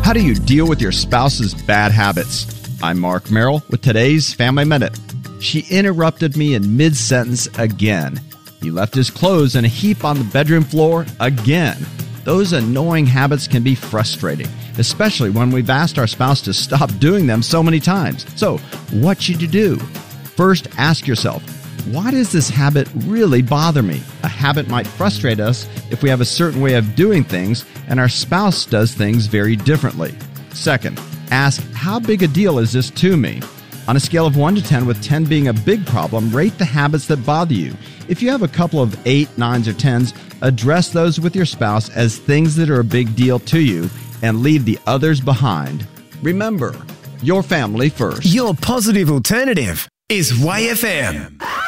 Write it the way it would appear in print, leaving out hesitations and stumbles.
How do you deal with your spouse's bad habits? I'm Mark Merrill with today's Family Minute. She interrupted me in mid-sentence again. He left his clothes in a heap on the bedroom floor again. Those annoying habits can be frustrating, especially when we've asked our spouse to stop doing them so many times. So, what should you do? First, ask yourself, why does this habit really bother me? A habit might frustrate us if we have a certain way of doing things and our spouse does things very differently. Second, ask, how big a deal is this to me? On a scale of 1 to 10, with 10 being a big problem, rate the habits that bother you. If you have a couple of 8, 9s, or 10s, address those with your spouse as things that are a big deal to you and leave the others behind. Remember, your family first. Your positive alternative is YFM.